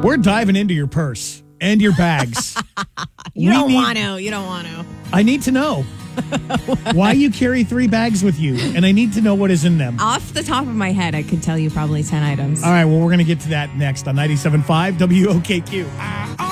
We're diving into your purse and your bags. You don't want to. I need to know why you carry 3 bags with you, and I need to know what is in them. Off the top of my head, I could tell you probably 10 items. All right, well, we're going to get to that next on 97.5 WOKQ.